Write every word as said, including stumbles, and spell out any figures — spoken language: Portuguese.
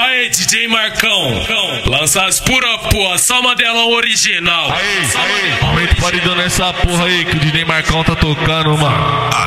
Aê, D J Marcão, lança as pura porra, só modelão original. Aí, aí, aumenta o paredão nessa porra aí que o D J Marcão tá tocando, mano.